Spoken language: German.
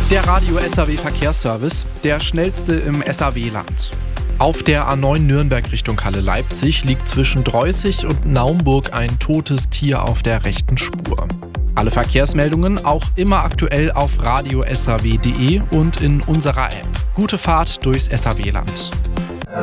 Der Radio SAW Verkehrsservice, der schnellste im SAW-Land. Auf der A9 Nürnberg Richtung Halle Leipzig liegt zwischen Dreußig und Naumburg ein totes Tier auf der rechten Spur. Alle Verkehrsmeldungen auch immer aktuell auf radio-saw.de und in unserer App. Gute Fahrt durchs SAW-Land.